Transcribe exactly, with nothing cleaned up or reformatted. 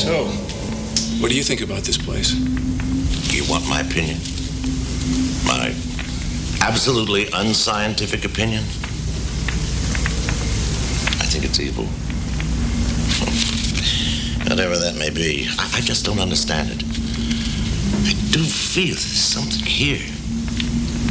So, what do you think about this place? You want my opinion? My absolutely unscientific opinion? I think it's evil. Whatever that may be, I, I just don't understand it. I do feel there's something here.